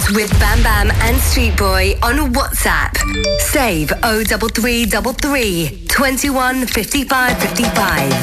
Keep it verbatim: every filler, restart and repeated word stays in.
Dance with Bam Bam and Street Boy on WhatsApp. Save oh three three three three, twenty-one, fifty-five, fifty-five.